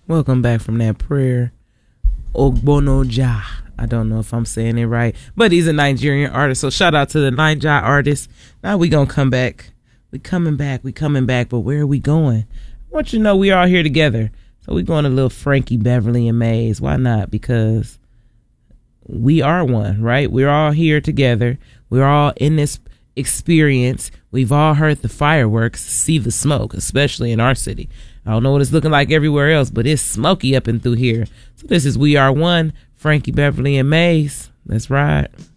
Welcome back from that prayer. Ogbonoja. I don't know if I'm saying it right, but he's a Nigerian artist. So shout out to the Naija artist. Now we gonna come back. We coming back. But where are we going? I want you to know we all here together. So we going to little Frankie Beverly and Maze. Why not? Because we are one, right? We're all here together. We're all in this experience. We've all heard the fireworks, see the smoke, especially in our city. I don't know what it's looking like everywhere else, but it's smoky up and through here. So this is We Are One, Frankie Beverly and Maze. Let's ride.